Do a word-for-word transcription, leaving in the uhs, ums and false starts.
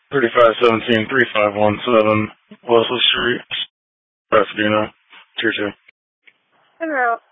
thirty-five seventeen, three five one seven, Wesley Street, Pasadena, tier two. Hey, girl.